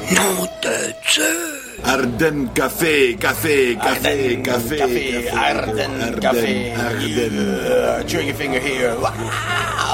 Nom de Dieu! Ardennes Café. Ardennes Café. Ardennes. Cheering your finger here. Wow!